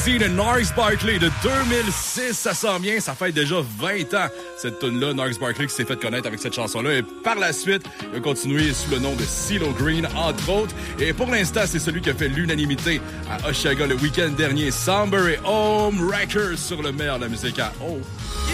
Easy de Gnarls Barkley de 2006. Ça sent bien, ça fait déjà 20 ans. Cette tune-là, Gnarls Barkley qui s'est fait connaître avec cette chanson-là. Et par la suite, il a continué sous le nom de CeeLo Green, entre autres. Et pour l'instant, c'est celui qui a fait l'unanimité à Osheaga le week-end dernier. Somber et Home Wreckers sur le meilleur de la musique à O.